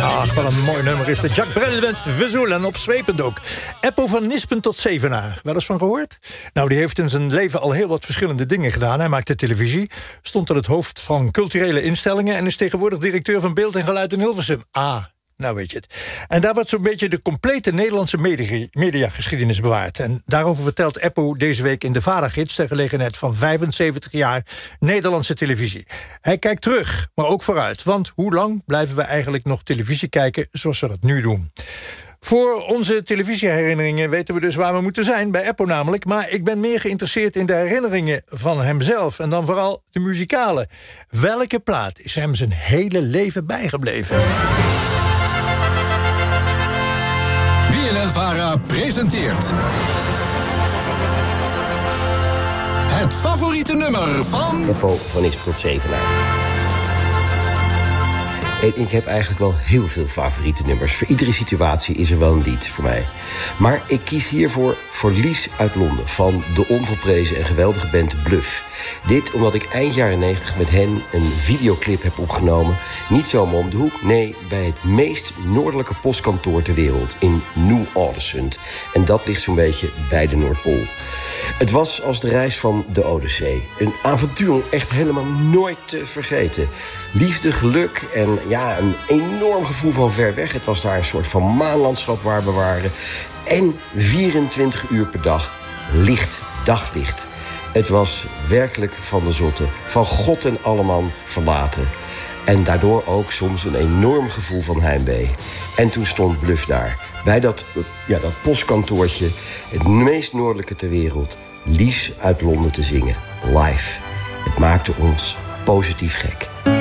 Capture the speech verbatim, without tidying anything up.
Ach, wat een mooi nummer is het. Jacques Brel met Vesoul en opzwepend ook. Eppo van Nispen tot Zevenaar. Wel eens van gehoord? Nou, die heeft in zijn leven al heel wat verschillende dingen gedaan. Hij maakte televisie, stond aan het hoofd van culturele instellingen... en is tegenwoordig directeur van Beeld en Geluid in Hilversum. Ah, nou weet je het. En daar wordt zo'n beetje de complete Nederlandse media- mediageschiedenis bewaard. En daarover vertelt Eppo deze week in de Vadergids... ter gelegenheid van vijfenzeventig jaar Nederlandse televisie. Hij kijkt terug, maar ook vooruit. Want hoe lang blijven we eigenlijk nog televisie kijken zoals we dat nu doen? Voor onze televisieherinneringen weten we dus waar we moeten zijn, bij Eppo namelijk. Maar ik ben meer geïnteresseerd in de herinneringen van hemzelf... en dan vooral de muzikale. Welke plaat is hem zijn hele leven bijgebleven? B N N-Vara presenteert... het favoriete nummer van... Eppo van Nispen tot Zevenaar. En ik heb eigenlijk wel heel veel favoriete nummers. Voor iedere situatie is er wel een lied voor mij. Maar ik kies hiervoor voor Lies uit Londen... van de onvolprezen en geweldige band Bluff. Dit omdat ik eind jaren negentig met hen een videoclip heb opgenomen. Niet zomaar om de hoek, nee, bij het meest noordelijke postkantoor ter wereld... in Nieuw-Aldershot. En dat ligt zo'n beetje bij de Noordpool. Het was als de reis van de Odyssee. Een avontuur om echt helemaal nooit te vergeten. Liefde, geluk en ja, een enorm gevoel van ver weg. Het was daar een soort van maanlandschap waar we waren. En vierentwintig uur per dag licht, daglicht. Het was werkelijk van de zotte, van God en alleman verlaten. En daardoor ook soms een enorm gevoel van heimwee. En toen stond Bluff daar, bij dat, ja, dat postkantoortje... het meest noordelijke ter wereld, Lies uit Londen te zingen. Live. Het maakte ons positief gek.